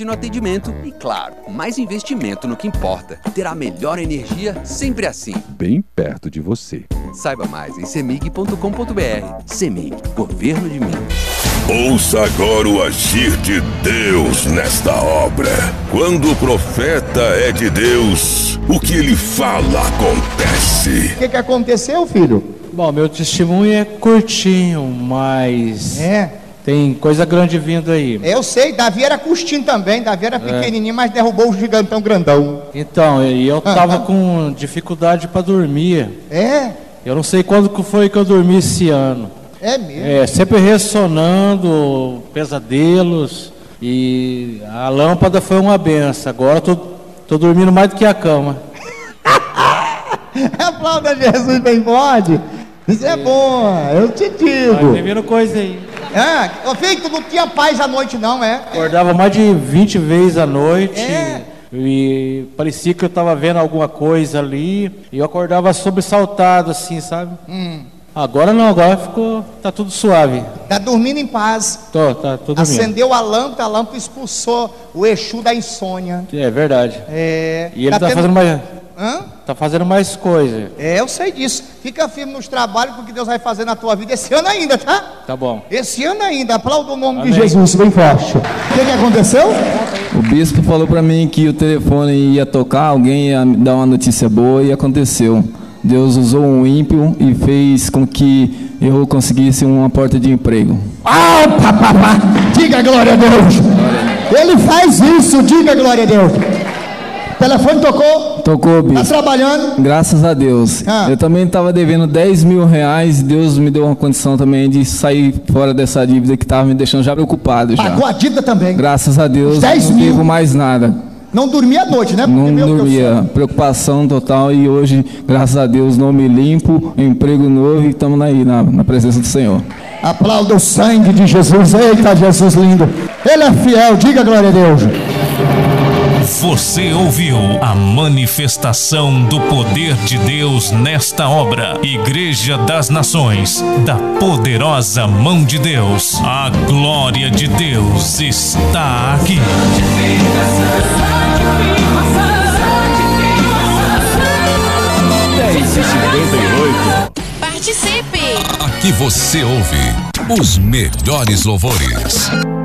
qualidade no atendimento e, claro, mais investimento no que importa. Ter a melhor energia sempre assim. Bem perto de você. Saiba mais em cemig.com.br. Cemig, Governo de Minas. Ouça agora o agir de Deus nesta obra. Quando o profeta é de Deus, o que ele fala acontece. O que aconteceu, filho? Bom, meu testemunho é curtinho, mas tem coisa grande vindo aí. Eu sei, Davi era curtinho também, Davi era pequenininho, mas derrubou o gigantão grandão. Então, eu tava com dificuldade para dormir. Eu não sei quando que foi que eu dormi esse ano. É mesmo? Sempre ressonando, pesadelos, e a lâmpada foi uma benção. Agora tô dormindo mais do que a cama. Aplauda Jesus bem forte. Isso é bom, eu te digo. Vai vendo coisa aí. Ô filho, tu não tinha paz à noite não, Acordava mais de 20 vezes à noite. E parecia que eu estava vendo alguma coisa ali. E eu acordava sobressaltado assim, sabe? Agora não, agora tá tudo suave. Tá dormindo em paz. Tá tudo dormindo. Acendeu a lâmpada expulsou o Exu da insônia. É verdade. E ele tá fazendo mais... Tá fazendo mais coisa. Eu sei disso. Fica firme nos trabalhos, porque Deus vai fazer na tua vida esse ano ainda, tá? Tá bom. Esse ano ainda. Aplauda o nome Amém. de Jesus bem forte. O que aconteceu? O bispo falou para mim que o telefone ia tocar, alguém ia me dar uma notícia boa, e aconteceu. Deus usou um ímpio e fez com que eu conseguisse uma porta de emprego. Diga glória a Deus. Ele faz isso, diga glória a Deus. O telefone tocou? Tocou, bispo. Tá trabalhando? Graças a Deus. Eu também estava devendo 10 mil reais e Deus me deu uma condição também de sair fora dessa dívida que estava me deixando já preocupado. Pagou a dívida também? Graças a Deus, 10 não mil. devo mais nada. Não dormia à noite, né? Não dormia, preocupação total, e hoje, graças a Deus, nome limpo, emprego novo, e estamos aí na presença do Senhor. Aplauda o sangue de Jesus. Eita, Jesus lindo. Ele é fiel, diga glória a Deus. Você ouviu a manifestação do poder de Deus nesta obra. Igreja das Nações, da poderosa mão de Deus. A glória de Deus está aqui. 10h58. Participe! Aqui você ouve os melhores louvores.